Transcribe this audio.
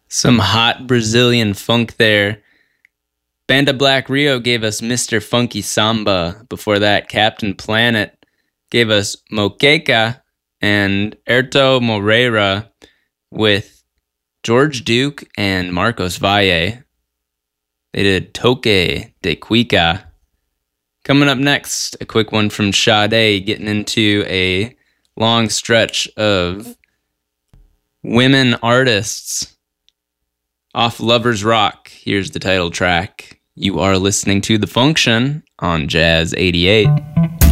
Some hot Brazilian funk there. Banda Black Rio gave us Mr. Funky Samba. Before that, Captain Planet gave us Moqueca, and Erto Moreira with George Duke and Marcos Valle. They did Toque de Cuica. Coming up next, a quick one from Sade, getting into a long stretch of women artists. Off Lovers Rock, here's the title track. You are listening to The Function on Jazz 88.